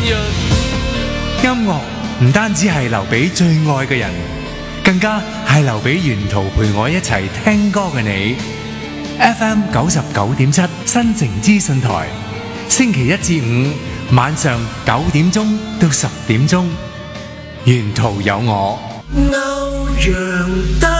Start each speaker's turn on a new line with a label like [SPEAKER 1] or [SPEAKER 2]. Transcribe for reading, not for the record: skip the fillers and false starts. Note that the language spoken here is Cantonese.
[SPEAKER 1] 音樂唔單止係留俾最愛嘅人，更加係留俾沿途陪我一齊聽歌嘅你。FM 99.7新城資訊台，星期一至五晚上9點鐘到10點鐘，沿途有我。
[SPEAKER 2] 歐陽德